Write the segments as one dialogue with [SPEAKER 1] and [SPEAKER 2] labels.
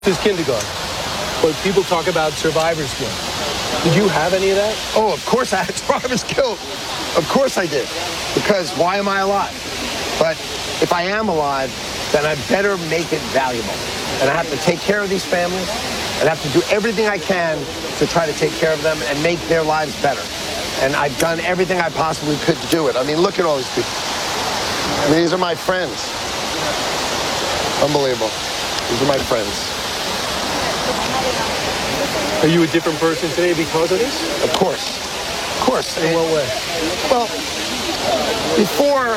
[SPEAKER 1] This is kindergarten, but people talk about survivor's guilt. Did you have any of that?
[SPEAKER 2] Oh, of course I had survivor's guilt. Of course I did. Because why am I alive? But if I am alive, then I better make it valuable. And I have to take care of these families, and I have to do everything I can to try to take care of them and make their lives better. And I've done everything I possibly could to do it. I mean, look at all these people. I mean, these are my friends. Unbelievable. These are my friends.
[SPEAKER 1] Are you a different person today because of this?
[SPEAKER 2] Of course. Of course.
[SPEAKER 1] In what way?
[SPEAKER 2] Well, before,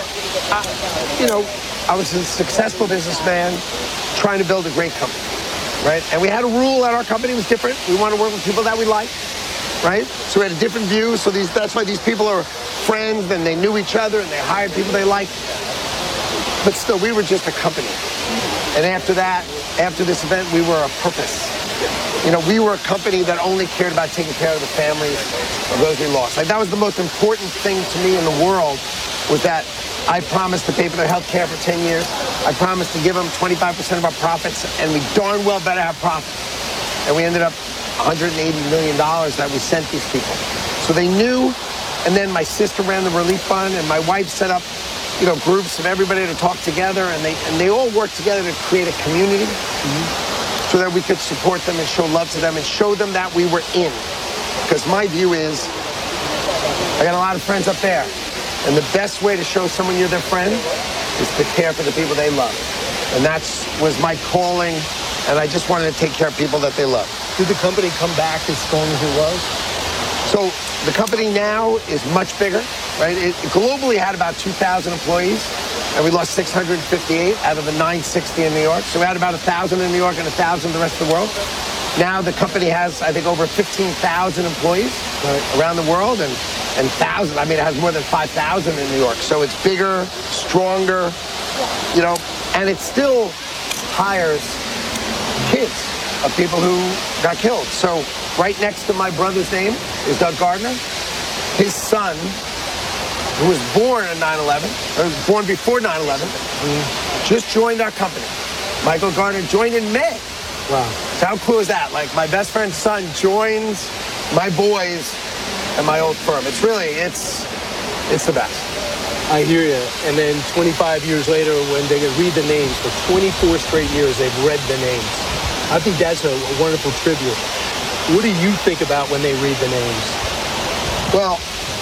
[SPEAKER 2] I was a successful businessman trying to build a great company, right? And we had a rule at our company was different. We want to work with people that we like, right? So we had a different view. So that's why these people are friends, and they knew each other, and they hired people they liked. But still, we were just a company. And after that, after this event, we were a purpose. You know, we were a company that only cared about taking care of the families of those we lost. Like, that was the most important thing to me in the world, was that I promised to pay for their health care for 10 years. I promised to give them 25% of our profits, and we darn well better have profits. And we ended up $180 million that we sent these people. So they knew, and then my sister ran the relief fund, and my wife set up, groups of everybody to talk together, and they all worked together to create a community. So that we could support them and show love to them and show them that we were in. Because my view is, I got a lot of friends up there, and the best way to show someone you're their friend is to care for the people they love. And that was my calling, and I just wanted to take care of people that they love.
[SPEAKER 1] Did the company come back as strong as it was?
[SPEAKER 2] So the company now is much bigger, right? It globally had about 2,000 employees. And we lost 658 out of the 960 in New York. So we had about 1,000 in New York and 1,000 in the rest of the world. Now the company has, I think, over 15,000 employees around the world, and thousands. I mean, it has more than 5,000 in New York. So it's bigger, stronger, and it still hires kids of people who got killed. So right next to my brother's name is Doug Gardner. His son, who was born in 9/11, or was born before 9/11, just joined our company. Michael Gardner joined in May.
[SPEAKER 1] Wow.
[SPEAKER 2] So how cool is that? Like, my best friend's son joins my boys and my old firm. It's the best.
[SPEAKER 1] I hear you. And then 25 years later, when they read the names, for 24 straight years, they've read the names. I think that's a wonderful tribute. What do you think about when they read the names?
[SPEAKER 2] Well,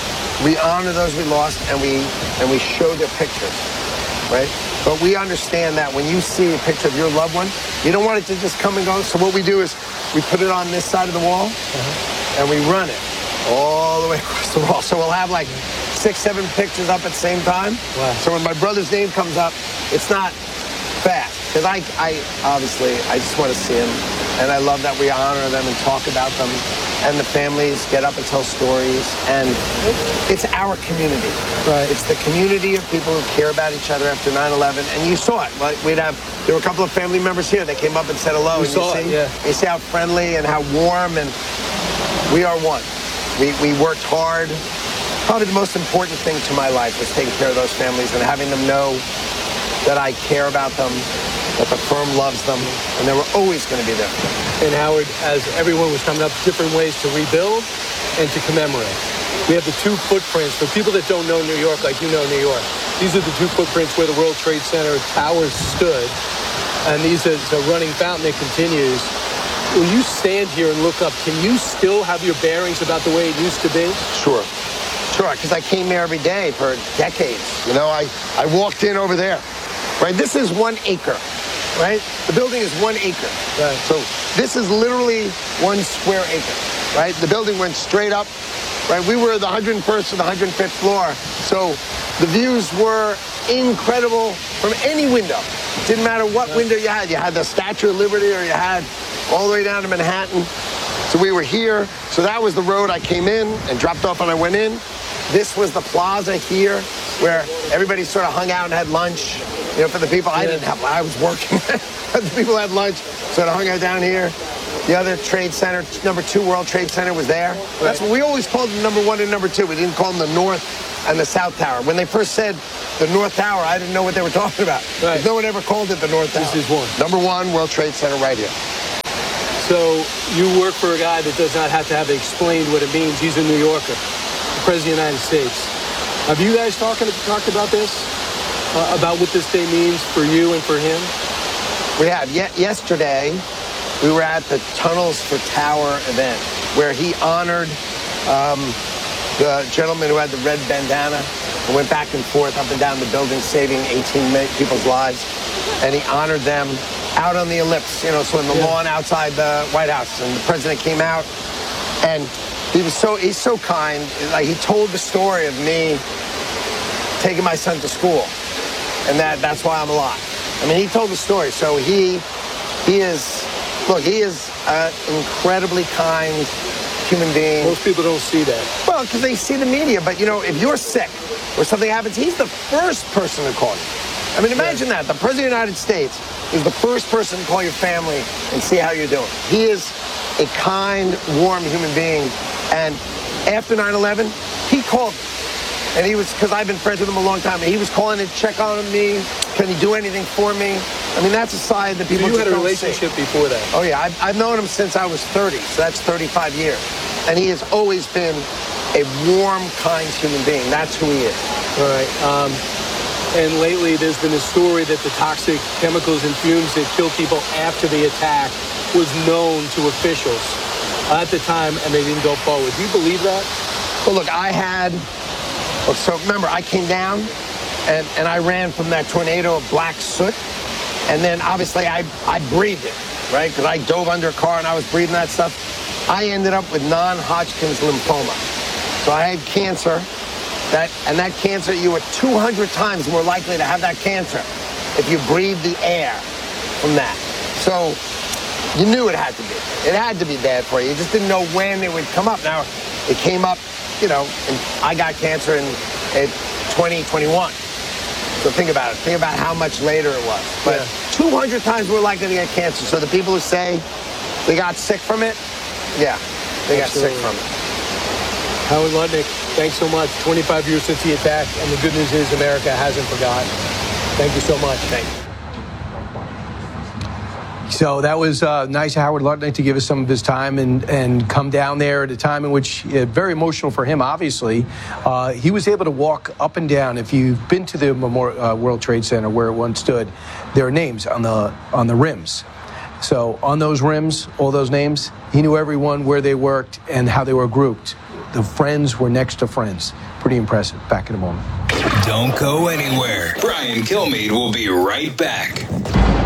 [SPEAKER 2] we honor those we lost, and we show their pictures, right? But we understand that when you see a picture of your loved one, you don't want it to just come and go. So what we do is we put it on this side of the wall, and we run it all the way across the wall. So we'll have like 6, 7 pictures up at the same time.
[SPEAKER 1] Wow.
[SPEAKER 2] So when my brother's name comes up, it's not fast. Because I just want to see him. And I love that we honor them and talk about them. And the families get up and tell stories. And it's our community.
[SPEAKER 1] Right.
[SPEAKER 2] It's the community of people who care about each other after 9/11. And you saw it. Like, there were a couple of family members here that came up and said hello.
[SPEAKER 1] You saw it, yeah.
[SPEAKER 2] You see how friendly and how warm, and we are one. We worked hard. Probably the most important thing to my life was taking care of those families and having them know that I care about them, that the firm loves them, and they were always going to be there.
[SPEAKER 1] And Howard, as everyone was coming up, different ways to rebuild and to commemorate. We have the 2 footprints. For people that don't know New York, like you know New York, these are the 2 footprints where the World Trade Center towers stood. And these is a running fountain that continues. When you stand here and look up, can you still have your bearings about the way it used to be?
[SPEAKER 2] Sure, because I came there every day for decades. I walked in over there. Right, this is 1 acre, right? The building is 1 acre.
[SPEAKER 1] Right.
[SPEAKER 2] So this is literally 1 square acre, right? The building went straight up, right? We were the 101st to the 105th floor. So the views were incredible from any window. Didn't matter what window you had. You had the Statue of Liberty, or you had all the way down to Manhattan. So we were here. So that was the road I came in and dropped off when I went in. This was the plaza here where everybody sort of hung out and had lunch. For the people, I didn't have, I was working. The people had lunch, so I hung out down here. The other trade center, number 2 World Trade Center, was there. Right. That's what we always called them, number 1 and number 2. We didn't call them the North and the South Tower. When they first said the North Tower, I didn't know what they were talking about.
[SPEAKER 1] Right.
[SPEAKER 2] No one ever called it the North Tower.
[SPEAKER 1] This is 1.
[SPEAKER 2] Number 1 World Trade Center right here.
[SPEAKER 1] So you work for a guy that does not have to have it explained what it means. He's a New Yorker, the President of the United States. Have you guys talked about this? About what this day means for you and for him?
[SPEAKER 2] We have. Yesterday, we were at the Tunnels for Tower event where he honored the gentleman who had the red bandana and went back and forth up and down the building, saving 18 people's lives. And he honored them out on the ellipse, so in the lawn outside the White House. And the president came out, and he's so kind. Like, he told the story of me taking my son to school, and that's why I'm alive. I mean, he told the story. So he is an incredibly kind human being.
[SPEAKER 1] Most people don't see that.
[SPEAKER 2] Well, because they see the media. But, if you're sick or something happens, he's the first person to call you. I mean, imagine that. The President of the United States is the first person to call your family and see how you're doing. He is a kind, warm human being. And after 9/11, he called me. And he was, because I've been friends with him a long time, and he was calling to check on me. Can he do anything for me? I mean, that's a side that people
[SPEAKER 1] you had a
[SPEAKER 2] don't
[SPEAKER 1] relationship
[SPEAKER 2] see.
[SPEAKER 1] before that.
[SPEAKER 2] Oh, yeah. I've known him since I was 30, so that's 35 years. And he has always been a warm, kind human being. That's who he is.
[SPEAKER 1] All right. And lately, there's been a story that the toxic chemicals and fumes that killed people after the attack was known to officials at the time, and they didn't go forward. Do you believe that?
[SPEAKER 2] Well, look, so remember, I came down, and I ran from that tornado of black soot, and then obviously I breathed it, right? Because I dove under a car and I was breathing that stuff. I ended up with non-Hodgkin's lymphoma. So I had cancer. That cancer, you were 200 times more likely to have that cancer if you breathe the air from that. So you knew it had to be. It had to be bad for you. You just didn't know when it would come up. Now, it came up, and I got cancer in 2021. So think about it. Think about how much later it was. But 200 times more likely to get cancer. So the people who say they got sick from it, they got sick from it.
[SPEAKER 1] Howard Lutnick, thanks so much. 25 years since the attack, and the good news is America hasn't forgotten. Thank you so much.
[SPEAKER 2] Thank you.
[SPEAKER 1] So that was nice of Howard Lutnick to give us some of his time and come down there at a time in which, very emotional for him, obviously. He was able to walk up and down. If you've been to the World Trade Center where it once stood, there are names on the rims. So on those rims, all those names, he knew everyone, where they worked, and how they were grouped. The friends were next to friends. Pretty impressive. Back in a moment.
[SPEAKER 3] Don't go anywhere. Brian Kilmeade will be right back.